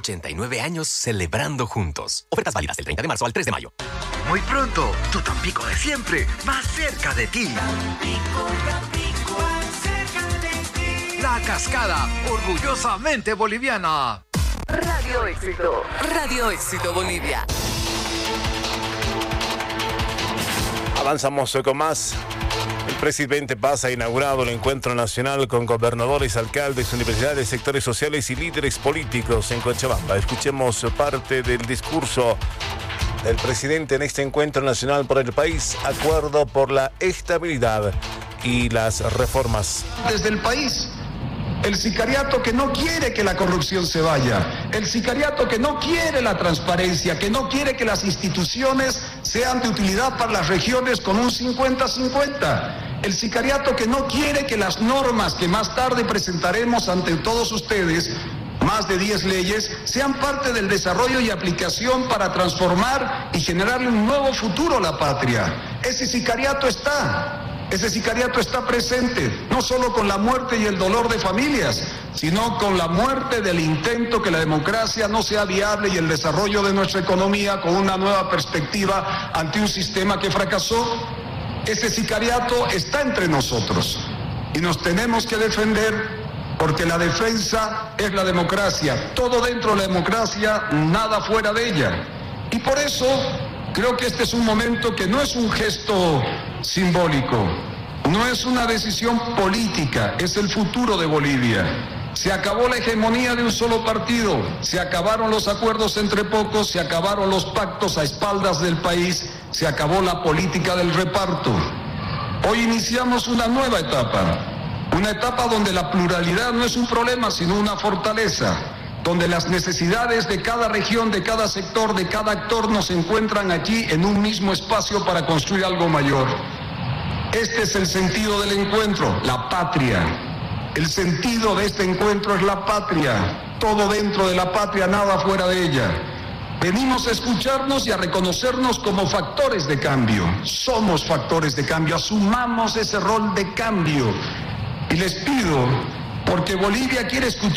89 años celebrando juntos. Ofertas válidas del 30 de marzo al 3 de mayo. Muy pronto, tu Tampico de siempre, más cerca de ti. Tampico, más cerca de ti. La Cascada, orgullosamente boliviana. Radio Éxito. Radio Éxito Bolivia. Avanzamos con más. El presidente Paz ha inaugurado el encuentro nacional con gobernadores, alcaldes, universidades, sectores sociales y líderes políticos en Cochabamba. Escuchemos parte del discurso del presidente en este encuentro nacional por el país, acuerdo por la estabilidad y las reformas. Desde el país, el sicariato que no quiere que la corrupción se vaya, el sicariato que no quiere la transparencia, que no quiere que las instituciones sean de utilidad para las regiones con un 50-50, el sicariato que no quiere que las normas que más tarde presentaremos ante todos ustedes, más de 10 leyes, sean parte del desarrollo y aplicación para transformar y generarle un nuevo futuro a la patria. Ese sicariato está presente, no solo con la muerte y el dolor de familias, sino con la muerte del intento que la democracia no sea viable y el desarrollo de nuestra economía con una nueva perspectiva ante un sistema que fracasó. Ese sicariato está entre nosotros y nos tenemos que defender, porque la defensa es la democracia, todo dentro de la democracia, nada fuera de ella. Y por eso creo que este es un momento que no es un gesto simbólico, no es una decisión política, es el futuro de Bolivia. Se acabó la hegemonía de un solo partido, se acabaron los acuerdos entre pocos, se acabaron los pactos a espaldas del país, se acabó la política del reparto. Hoy iniciamos una nueva etapa donde la pluralidad no es un problema, sino una fortaleza, donde las necesidades de cada región, de cada sector, de cada actor nos encuentran aquí en un mismo espacio para construir algo mayor. Este es el sentido del encuentro, la patria. El sentido de este encuentro es la patria, todo dentro de la patria, nada fuera de ella. Venimos a escucharnos y a reconocernos como factores de cambio. Somos factores de cambio, asumamos ese rol de cambio. Y les pido, porque Bolivia quiere escuchar